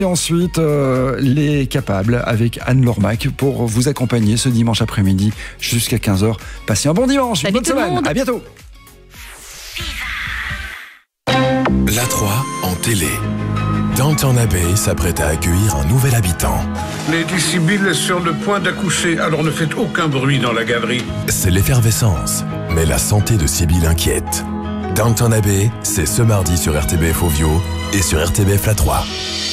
Et ensuite, les Capables avec Anne Lormac pour vous accompagner ce dimanche après-midi jusqu'à 15h. Passez un bon dimanche, Salut bonne tout le semaine, monde. à bientôt. La 3 en télé. Downton Abbey s'apprête à accueillir un nouvel habitant. Lady Sibyl est sur le point d'accoucher, alors ne faites aucun bruit dans la galerie. C'est l'effervescence, mais la santé de Sibyl inquiète. Downton Abbey, c'est ce mardi sur RTBF Ovio et sur RTBF La 3.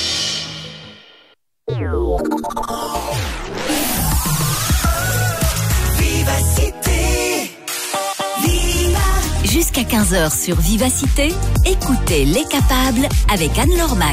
Jusqu'à 15h sur Vivacité, écoutez Les Capables avec Anne Lormac.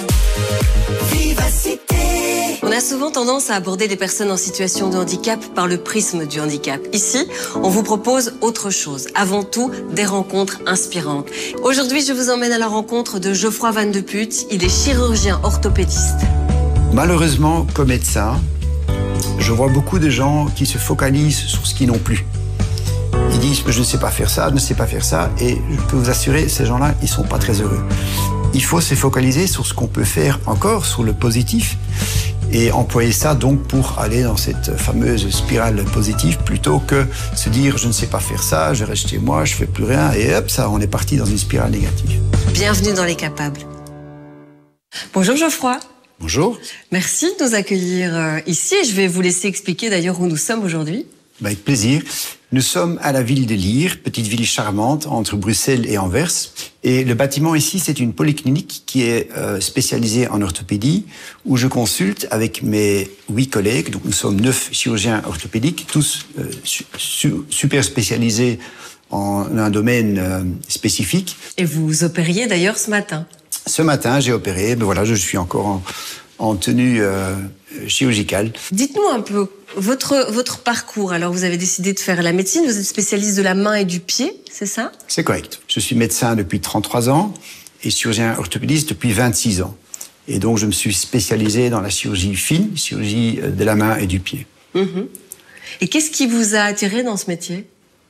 On a souvent tendance à aborder les personnes en situation de handicap par le prisme du handicap. Ici, on vous propose autre chose. Avant tout, des rencontres inspirantes. Aujourd'hui, je vous emmène à la rencontre de Geoffroy Van de Putte. Il est chirurgien orthopédiste. Malheureusement, comme médecin, je vois beaucoup de gens qui se focalisent sur ce qu'ils n'ont plus. Ils disent « je ne sais pas faire ça, je ne sais pas faire ça » et je peux vous assurer, ces gens-là, ils ne sont pas très heureux. Il faut se focaliser sur ce qu'on peut faire encore, sur le positif, et employer ça donc pour aller dans cette fameuse spirale positive, plutôt que se dire « je ne sais pas faire ça, je reste chez moi, je ne fais plus rien » et hop, ça, on est parti dans une spirale négative. Bienvenue dans Les Capables. Bonjour Geoffroy. Bonjour. Merci de nous accueillir ici. Je vais vous laisser expliquer d'ailleurs où nous sommes aujourd'hui. Avec plaisir. Nous sommes à la ville de Lier, petite ville charmante entre Bruxelles et Anvers. Et le bâtiment ici, c'est une polyclinique qui est spécialisée en orthopédie, où je consulte avec mes 8 collègues. Donc nous sommes 9 chirurgiens orthopédiques, tous super spécialisés en un domaine spécifique. Et vous opériez d'ailleurs ce matin. Ce matin, j'ai opéré. Ben voilà, je suis encore en tenue chirurgicale. Dites-nous un peu votre parcours. Alors, vous avez décidé de faire la médecine. Vous êtes spécialiste de la main et du pied, c'est ça? C'est correct. Je suis médecin depuis 33 ans et chirurgien orthopédiste depuis 26 ans. Et donc, je me suis spécialisé dans la chirurgie fine, chirurgie de la main et du pied. Et qu'est-ce qui vous a attiré dans ce métier?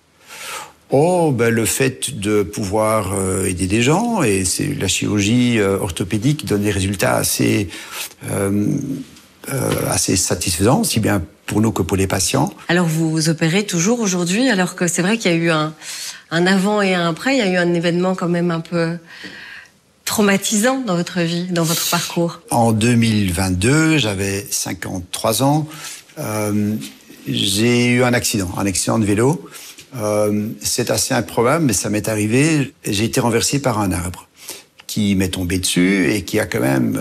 Le fait de pouvoir aider des gens, et c'est la chirurgie orthopédique donne des résultats assez satisfaisants, aussi bien pour nous que pour les patients. Alors vous opérez toujours aujourd'hui, alors que c'est vrai qu'il y a eu un avant et un après, il y a eu un événement quand même un peu traumatisant dans votre vie, dans votre parcours. En 2022, j'avais 53 ans, j'ai eu un accident de vélo. C'est assez improbable, mais ça m'est arrivé. J'ai été renversé par un arbre qui m'est tombé dessus et qui a quand même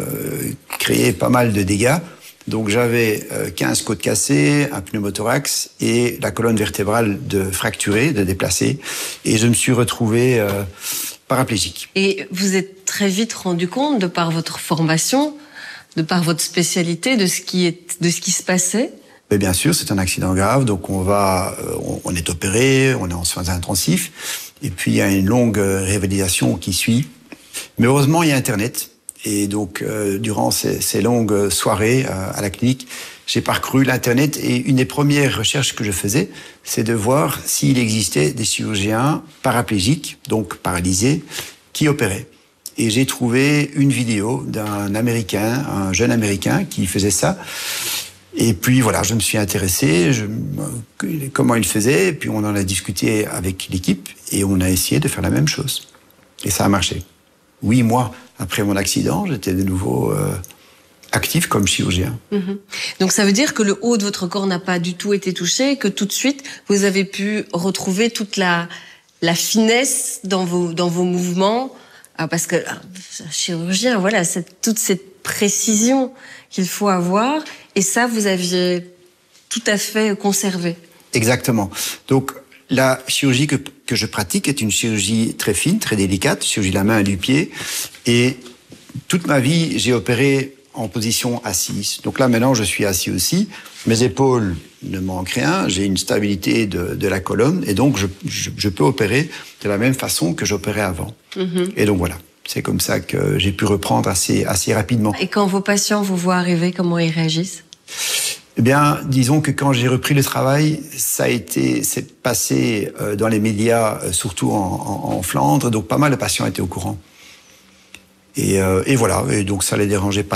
créé pas mal de dégâts. Donc j'avais 15 côtes cassées, un pneumothorax et la colonne vertébrale fracturée, déplacée. Et je me suis retrouvé paraplégique. Et vous êtes très vite rendu compte, de par votre formation, de par votre spécialité, de ce qui se passait? Mais bien sûr, c'est un accident grave, donc on est opéré, on est en soins intensifs, et puis il y a une longue révalidation qui suit. Mais heureusement, il y a Internet, et donc durant ces longues soirées à la clinique, j'ai parcouru l'Internet, et une des premières recherches que je faisais, c'est de voir s'il existait des chirurgiens paraplégiques, donc paralysés, qui opéraient. Et j'ai trouvé une vidéo d'un Américain, un jeune Américain, qui faisait ça. Et puis voilà, je me suis intéressé, comment il faisait, et puis on en a discuté avec l'équipe, et on a essayé de faire la même chose. Et ça a marché. 8 mois après mon accident, j'étais de nouveau actif comme chirurgien. Donc ça veut dire que le haut de votre corps n'a pas du tout été touché, que tout de suite, vous avez pu retrouver toute la finesse dans vos mouvements, parce que un chirurgien, voilà, toute cette précision qu'il faut avoir, et ça, vous aviez tout à fait conservé. Exactement. Donc, la chirurgie que je pratique est une chirurgie très fine, très délicate, chirurgie de la main et du pied. Et toute ma vie, j'ai opéré en position assise. Donc là, maintenant, je suis assis aussi. Mes épaules ne manquent rien. J'ai une stabilité de la colonne. Et donc, je peux opérer de la même façon que j'opérais avant. Et donc, voilà. C'est comme ça que j'ai pu reprendre assez rapidement. Et quand vos patients vous voient arriver, comment ils réagissent? Eh bien, disons que quand j'ai repris le travail, c'est passé dans les médias, surtout en Flandre, donc pas mal de patients étaient au courant. Et voilà. Et donc ça les dérangeait pas